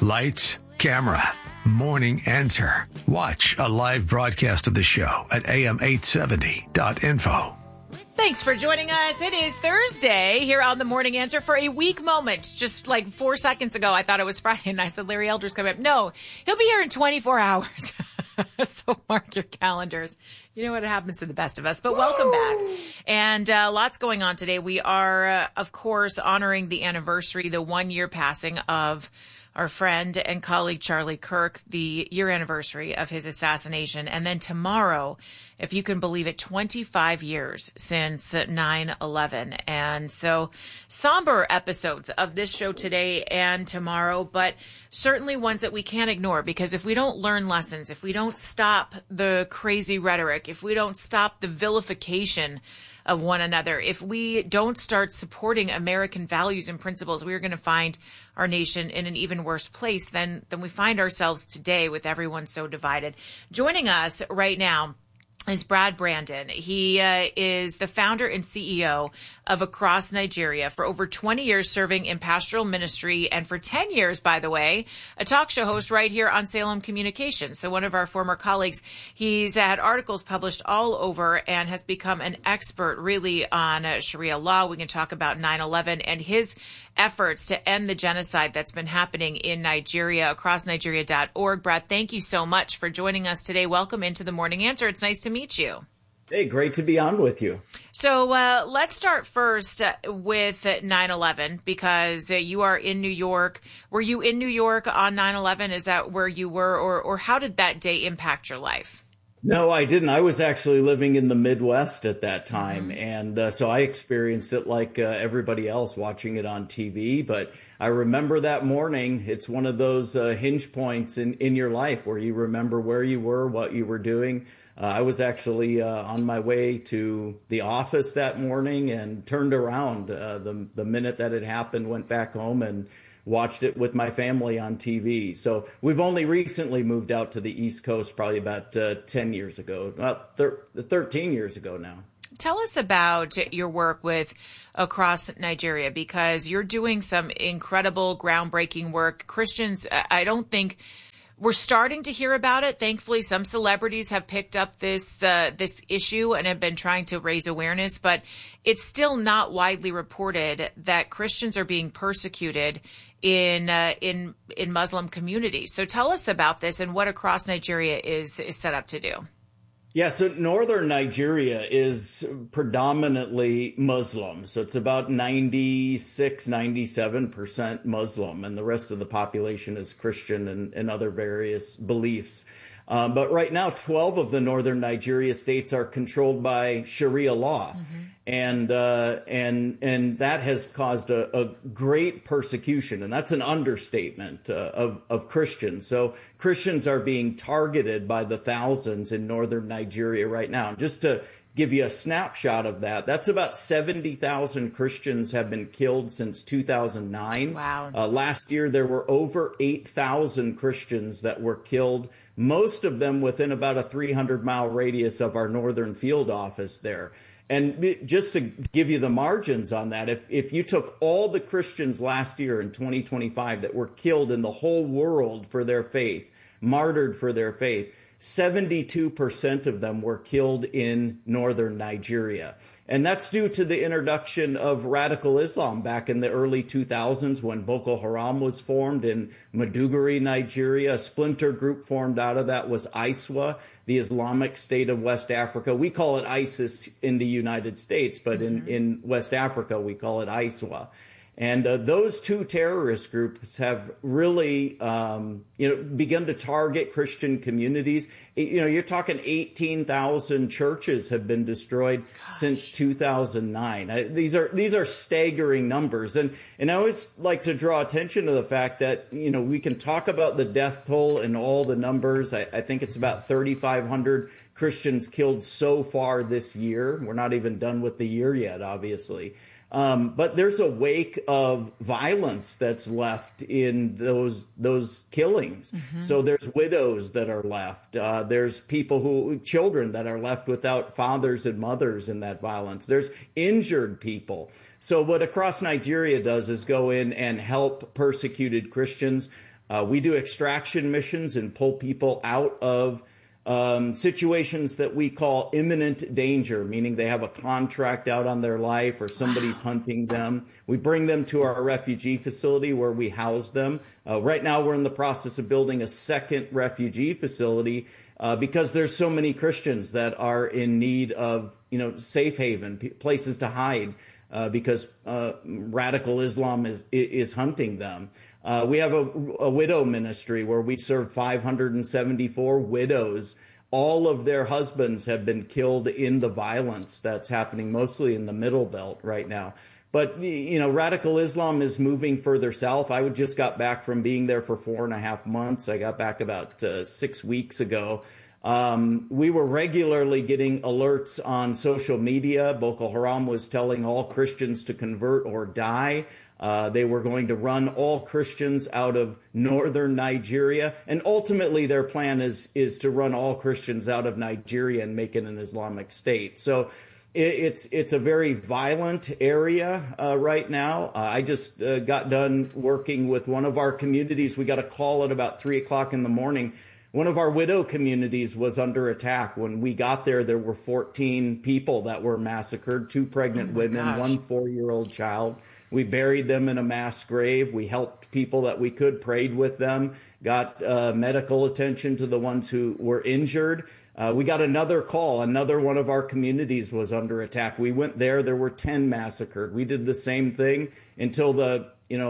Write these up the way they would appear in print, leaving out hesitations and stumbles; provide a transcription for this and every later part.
Lights, camera, morning answer. Watch a live broadcast of the show at am870.info. Thanks for joining us. It is Thursday here on the Morning Answer. For a weak moment, just like 4 seconds ago, I thought it was Friday, and I said Larry Elder's coming up. No, he'll be here in 24 hours. So mark your calendars. You know what happens to the best of us. But welcome back. And lots going on today. We are, of course, honoring the anniversary, the 1 year passing of our friend and colleague Charlie Kirk, the year anniversary of his assassination. And then tomorrow, if you can believe it, 25 years since 9/11. And so somber episodes of this show today and tomorrow, but certainly ones that we can't ignore, because if we don't learn lessons, if we don't stop the crazy rhetoric, if we don't stop the vilification of one another, if we don't start supporting American values and principles, we are going to find our nation in an even worse place than we find ourselves today, with everyone so divided. Joining us right now is Brad Brandon. He is the founder and CEO of Across Nigeria, for over 20 years serving in pastoral ministry, and for 10 years, by the way, a talk show host right here on Salem Communications. So one of our former colleagues. He's had articles published all over and has become an expert really on Sharia law. We can talk about 9/11 and his efforts to end the genocide that's been happening in Nigeria, acrossnigeria.org. Brad, thank you so much for joining us today. Welcome into the Morning Answer. It's nice to meet you. Hey, great to be on with you. So let's start first with 9/11, because you are in New York. Were you in New York on 9/11? Is that where you were, or how did that day impact your life? No, I didn't. I was actually living in the Midwest at that time. And so I experienced it like everybody else, watching it on TV. But I remember that morning. It's one of those hinge points in your life where you remember where you were, what you were doing. I was actually on my way to the office that morning and turned around the minute that it happened, went back home and watched it with my family on TV. So we've only recently moved out to the East Coast, probably about 10 years ago, 13 years ago now. Tell us about your work with Across Nigeria, because you're doing some incredible, groundbreaking work. Christians, I don't think we're starting to hear about it. Thankfully, some celebrities have picked up this issue and have been trying to raise awareness, but it's still not widely reported that Christians are being persecuted in Muslim communities. So tell us about this and what Across Nigeria is set up to do. Yeah, so northern Nigeria is predominantly Muslim. So it's about 96-97% Muslim, and the rest of the population is Christian and other various beliefs. But right now, 12 of the northern Nigeria states are controlled by Sharia law. And that has caused a great persecution, and that's an understatement of Christians. So Christians are being targeted by the thousands in northern Nigeria right now. Just to give you a snapshot of that, that's about 70,000 Christians have been killed since 2009. Wow. Last year, there were over 8,000 Christians that were killed, most of them within about a 300-mile radius of our northern field office there. And just to give you the margins on that, if you took all the Christians last year in 2025 that were killed in the whole world for their faith, martyred for their faith, 72% of them were killed in northern Nigeria. And that's due to the introduction of radical Islam back in the early 2000s when Boko Haram was formed in Maiduguri, Nigeria. A splinter group formed out of that was ISWA, the Islamic State of West Africa. We call it ISIS in the United States, but in West Africa, we call it ISWA. And those two terrorist groups have really, begun to target Christian communities. You're talking 18,000 churches have been destroyed since 2009. These are staggering numbers. And I always like to draw attention to the fact that, we can talk about the death toll and all the numbers. I think it's about 3,500 Christians killed so far this year. We're not even done with the year yet, obviously. But there's a wake of violence that's left in those killings. So there's widows that are left. There's children that are left without fathers and mothers in that violence. There's injured people. So what Across Nigeria does is go in and help persecuted Christians. We do extraction missions and pull people out of situations that we call imminent danger, meaning they have a contract out on their life or somebody's hunting them. We bring them to our refugee facility where we house them. Right now, we're in the process of building a second refugee facility because there's so many Christians that are in need of, safe haven, places to hide because radical Islam is hunting them. We have a widow ministry where we serve 574 widows. All of their husbands have been killed in the violence that's happening mostly in the Middle Belt right now. But, radical Islam is moving further south. I just got back from being there for 4.5 months. I got back about 6 weeks ago. We were regularly getting alerts on social media. Boko Haram was telling all Christians to convert or die. They were going to run all Christians out of northern Nigeria. And ultimately, their plan is to run all Christians out of Nigeria and make it an Islamic state. So it's a very violent area right now. I just got done working with one of our communities. We got a call at about 3 o'clock in the morning. One of our widow communities was under attack. When we got there, there were 14 people that were massacred, 2 pregnant women, gosh. 1 4-year-old child. We buried them in a mass grave. We helped people that we could, prayed with them, got medical attention to the ones who were injured. We got another call. Another one of our communities was under attack. We went there. There were 10 massacred. We did the same thing until the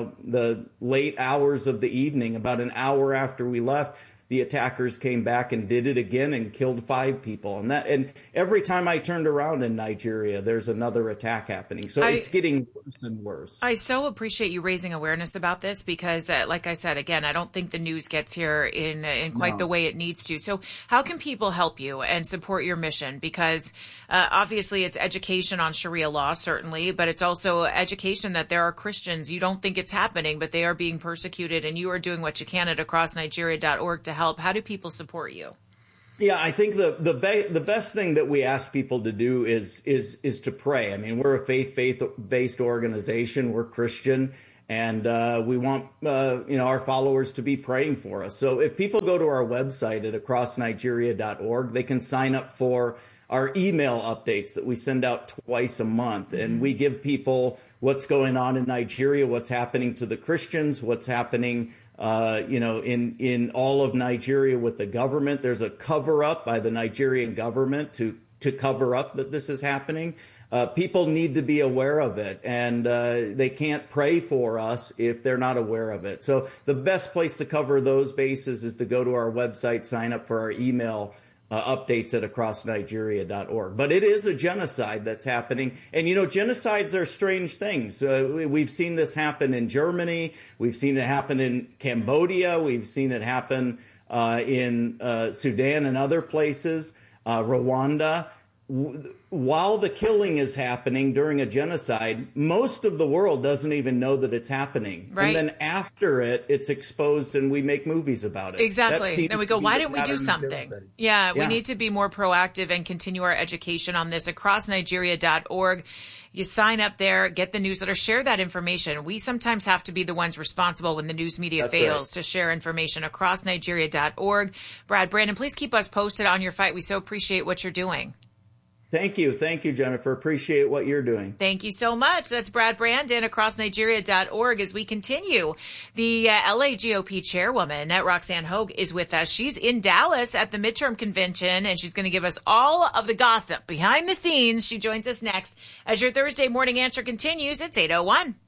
late hours of the evening. About an hour after we left, the attackers came back and did it again and killed 5 people. And every time I turned around in Nigeria, there's another attack happening. So it's getting worse and worse. I so appreciate you raising awareness about this because, like I said, again, I don't think the news gets here in quite the way it needs to. So how can people help you and support your mission? Because obviously it's education on Sharia law, certainly, but it's also education that there are Christians. You don't think it's happening, but they are being persecuted, and you are doing what you can at acrossnigeria.org to help. How do people support you? Yeah, I think the best thing that we ask people to do is to pray. I mean, we're a faith-based organization. We're Christian, and we want our followers to be praying for us. So if people go to our website at acrossnigeria.org, they can sign up for our email updates that we send out twice a month, and we give people what's going on in Nigeria, what's happening to the Christians, what's happening in all of Nigeria with the government. There's a cover up by the Nigerian government to cover up that this is happening. People need to be aware of it, and they can't pray for us if they're not aware of it. So the best place to cover those bases is to go to our website, sign up for our email updates at acrossnigeria.org. But it is a genocide that's happening. And, genocides are strange things. We've seen this happen in Germany. We've seen it happen in Cambodia. We've seen it happen in Sudan and other places, Rwanda. While the killing is happening during a genocide, most of the world doesn't even know that it's happening. Right. And then after it's exposed and we make movies about it. Exactly. Then we go, why didn't we do something? Yeah, we need to be more proactive and continue our education on this. Acrossnigeria.org. You sign up there, get the newsletter, share that information. We sometimes have to be the ones responsible when the news media fails to share information. Acrossnigeria.org. Brandon, please keep us posted on your fight. We so appreciate what you're doing. Thank you, Jennifer. Appreciate what you're doing. Thank you so much. That's Brad Brandon, acrossnigeria.org. As we continue, the LA GOP chairwoman, Roxanne Hogue, is with us. She's in Dallas at the midterm convention, and she's going to give us all of the gossip behind the scenes. She joins us next as your Thursday morning answer continues. It's 8:01.